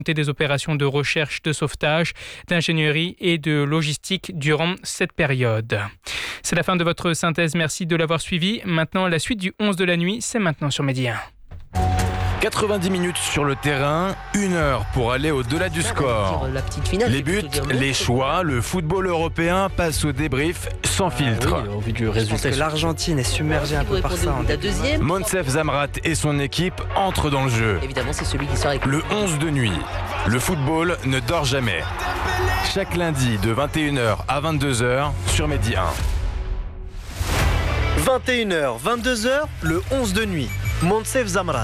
des opérations de recherche, de sauvetage, d'ingénierie et de logistique durant cette période. C'est la fin de votre synthèse, merci de l'avoir suivi. Maintenant, la suite du 11 de la nuit, c'est maintenant sur Média 1. 90 minutes sur le terrain, 1 heure pour aller au-delà du score. La petite finale, les buts, les choix, le football européen passe au débrief sans filtre. Oui, au vu du résultat. Je pense que l'Argentine est submergée un peu par ça. La deuxième. Monsef Zamrat et son équipe entrent dans le jeu. Évidemment, c'est celui qui sort avec le 11 de nuit. Le football ne dort jamais. Chaque lundi de 21h à 22h sur Média 1. 21h, 22h, le 11 de nuit. Monsef Zamrat.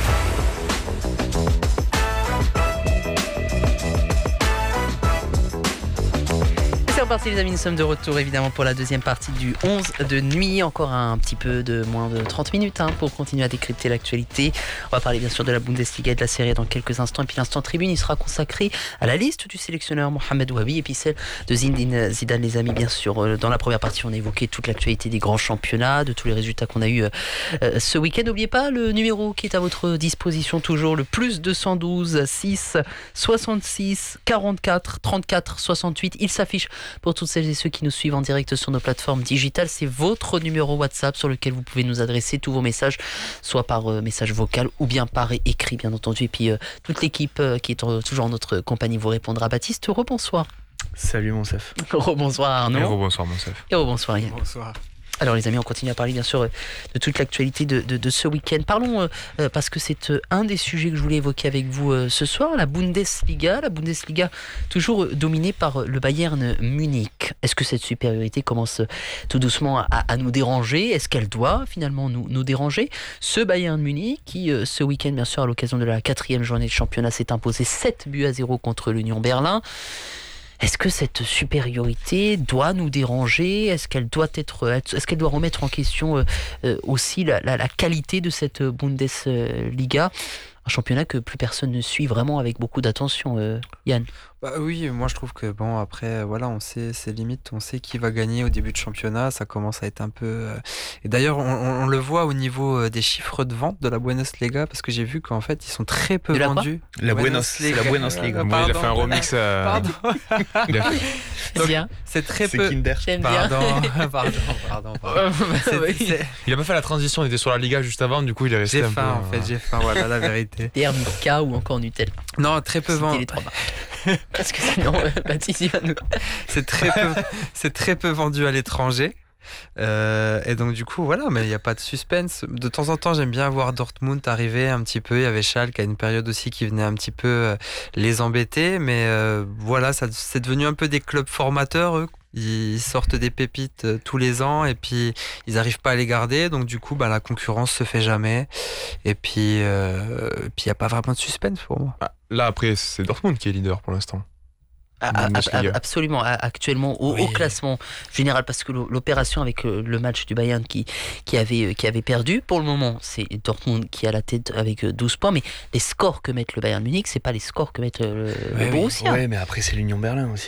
C'est reparti les amis, nous sommes de retour évidemment pour la deuxième partie du 11 de nuit. Encore un petit peu de moins de 30 minutes pour continuer à décrypter l'actualité. On va parler bien sûr de la Bundesliga et de la Serie A dans quelques instants. Et puis l'instant tribune, il sera consacré à la liste du sélectionneur Mohamed Wahabi et puis celle de Zinedine Zidane les amis. Bien sûr, dans la première partie, on a évoqué toute l'actualité des grands championnats, de tous les résultats qu'on a eu ce week-end. N'oubliez pas le numéro qui est à votre disposition toujours, le plus 212 6 66 44 34 68. Il s'affiche pour toutes celles et ceux qui nous suivent en direct sur nos plateformes digitales. C'est votre numéro WhatsApp sur lequel vous pouvez nous adresser tous vos messages, soit par message vocal ou bien par écrit, bien entendu. Et puis toute l'équipe qui est toujours en notre compagnie vous répondra. Baptiste, rebonsoir. Salut Monsef. Rebonsoir Arnaud. Et rebonsoir Monsef. Et rebonsoir Yann. Bonsoir. Alors les amis, on continue à parler bien sûr de toute l'actualité de ce week-end. Parlons, parce que c'est un des sujets que je voulais évoquer avec vous ce soir, la Bundesliga. La Bundesliga toujours dominée par le Bayern Munich. Est-ce que cette supériorité commence tout doucement à nous déranger ? Est-ce qu'elle doit finalement nous déranger ? Ce Bayern Munich qui, ce week-end bien sûr, à l'occasion de la 4e journée de championnat, s'est imposé 7-0 contre l'Union Berlin. Est-ce que cette supériorité doit nous déranger ? Est-ce qu'elle doit remettre en question aussi la qualité de cette Bundesliga ? Un championnat que plus personne ne suit vraiment avec beaucoup d'attention, Yann. Bah oui, moi je trouve que bon après voilà, on sait ses limites, on sait qui va gagner au début de championnat, ça commence à être un peu et d'ailleurs on le voit au niveau des chiffres de vente de la Bundesliga parce que j'ai vu qu'en fait ils sont très peu vendus. La Bundesliga. Il a fait un remix Pardon. Bien. C'est très peu. Kinder. J'aime bien. Pardon. Il a pas fait la transition, il était sur la Liga juste avant, du coup il est resté J'ai un faim peu. j'ai faim, voilà la vérité. Milka ou encore Nutella. Non, très peu C'était vendu. les 3 marques. Parce que sinon, Baptiste, il va nous... C'est très peu vendu à l'étranger. Et donc du coup voilà, mais il n'y a pas de suspense. De temps en temps j'aime bien voir Dortmund arriver un petit peu. Il y avait Schalke à une période aussi qui venait un petit peu les embêter, mais voilà, c'est devenu un peu des clubs formateurs eux. Ils sortent des pépites tous les ans et puis ils n'arrivent pas à les garder, donc du coup la concurrence se fait jamais et puis il n'y a pas vraiment de suspense pour moi. Là après c'est Dortmund qui est leader pour l'instant. Absolument, actuellement au classement général, parce que l'opération avec le match du Bayern qui avait perdu, pour le moment c'est Dortmund qui est à la tête avec 12 points, mais les scores que met le Bayern Munich, c'est pas les scores que met le Borussia. Ouais, mais après c'est l'Union Berlin aussi.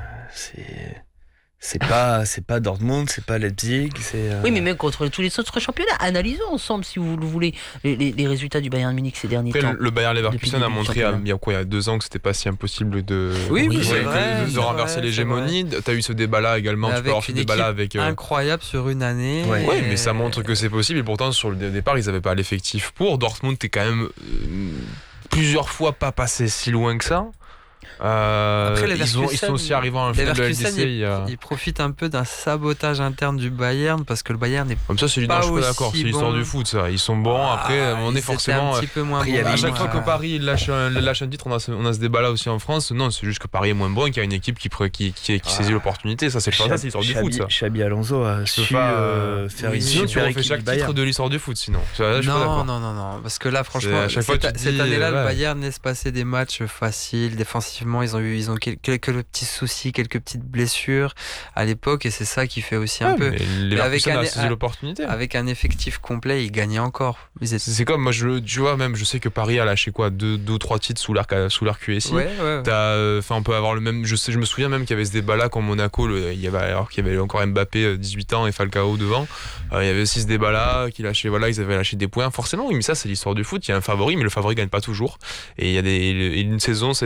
C'est pas Dortmund, c'est pas Leipzig, c'est... Oui, mais même contre tous les autres championnats. Analysons ensemble, si vous le voulez, les résultats du Bayern Munich ces derniers temps. Le Bayer Leverkusen a montré il y a 2 ans que c'était pas si impossible de renverser l'hégémonie. T'as eu ce débat-là également, tu peux avoir ce débat-là avec... incroyable sur une année. Ouais, mais ça montre que c'est possible, et pourtant sur le départ ils avaient pas l'effectif pour. Dortmund t'es quand même plusieurs fois pas passé si loin que ça. Après, ils sont aussi arrivés à un final de la LDC. Ils profitent un peu d'un sabotage interne du Bayern parce que le Bayern n'est comme ça, c'est pas je suis pas d'accord, c'est l'histoire du foot, ça. Ils sont bons. Après, on est forcément un petit peu moins bon. À chaque fois que Paris lâche un titre, on a ce débat-là aussi en France. Non, c'est juste que Paris est moins bon, qu'il y a une équipe qui saisit l'opportunité. Ça, c'est l'histoire du foot, ça. Xabi Alonso a su faire une super équipe. Tu refais chaque titre de l'histoire du foot, sinon. Non, parce que là, franchement, cette année-là, le Bayern laisse passer des matchs faciles, défensivement. défensivement, ils ont quelques petits soucis, quelques petites blessures à l'époque, et c'est ça qui fait aussi un peu. Mais avec a saisi l'opportunité. Avec un effectif complet, ils gagnaient encore. C'est comme moi, tu vois, même je sais que Paris a lâché quoi, 2 ou 3 titres sous leur QSI. Ouais. On peut avoir le même. Je me souviens même qu'il y avait ce débat-là quand Monaco, alors qu'il y avait encore Mbappé 18 ans et Falcao devant. Il y avait aussi ce débat-là ils avaient lâché des points. Forcément, oui, mais ça c'est l'histoire du foot. Il y a un favori, mais le favori gagne pas toujours. Et il y a une saison,